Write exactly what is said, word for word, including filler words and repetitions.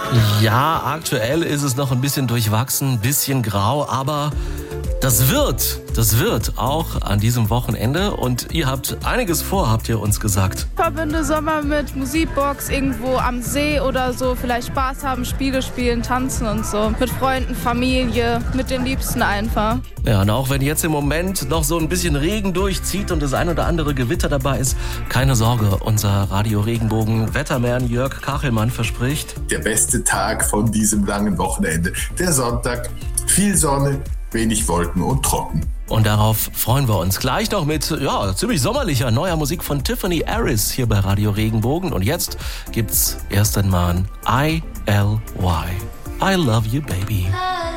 Ja, aktuell ist es noch ein bisschen durchwachsen, ein bisschen grau, aber das wird, das wird auch an diesem Wochenende und ihr habt einiges vor, habt ihr uns gesagt. Ich verbinde Sommer mit Musikbox irgendwo am See oder so, vielleicht Spaß haben, Spiele spielen, tanzen und so. Mit Freunden, Familie, mit den Liebsten einfach. Ja, und auch wenn jetzt im Moment noch so ein bisschen Regen durchzieht und das ein oder andere Gewitter dabei ist, keine Sorge, unser Radio Regenbogen Wettermann Jörg Kachelmann verspricht: Der beste Tag von diesem langen Wochenende, der Sonntag, viel Sonne, wenig Wolken und trocken. Und darauf freuen wir uns gleich noch mit, ja, ziemlich sommerlicher neuer Musik von Tiffany Harris hier bei Radio Regenbogen. Und jetzt gibt's erst einmal I L Y. I love you, baby.